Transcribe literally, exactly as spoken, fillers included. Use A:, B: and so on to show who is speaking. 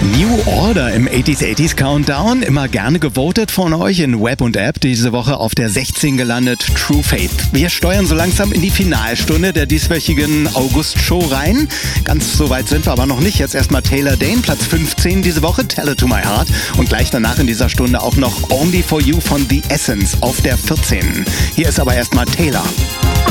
A: New Order im achtziger achtziger Countdown, immer gerne gewotet von euch in Web und App, diese Woche auf der sechzehn gelandet, True Faith. Wir steuern so langsam in die Finalstunde der dieswöchigen August-Show rein. Ganz so weit sind wir aber noch nicht. Jetzt erstmal Taylor Dayne, Platz fünfzehn diese Woche, Tell It To My Heart. Und gleich danach in dieser Stunde auch noch Only For You von The Essence auf der vierzehn. Hier ist aber erstmal Taylor.